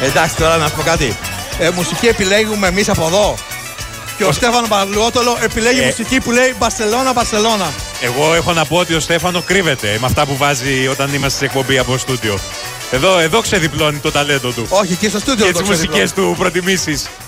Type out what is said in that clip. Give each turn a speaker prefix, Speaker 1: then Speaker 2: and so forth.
Speaker 1: Εντάξει, τώρα να σου πω κάτι. Μουσική επιλέγουμε εμείς από εδώ. Και ο Στέφανο Παπαλουότολο επιλέγει μουσική που λέει Μπαρσελόνα, Μπαρσελόνα.
Speaker 2: Εγώ έχω να πω ότι ο Στέφανο κρύβεται με αυτά που βάζει όταν είμαστε σε εκπομπή από στούντιο. Εδώ ξεδιπλώνει το ταλέντο του.
Speaker 1: Όχι, και στο στούντιο
Speaker 2: και τις μουσικές του προτιμήσεις.